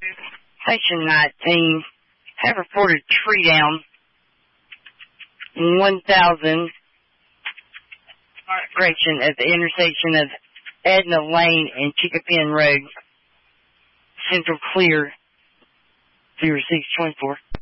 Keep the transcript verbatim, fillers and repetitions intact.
Section nineteen, have reported tree down in one thousand direction at the intersection of Edna Lane and Chickapin Road. Central clear, zero six twenty-four.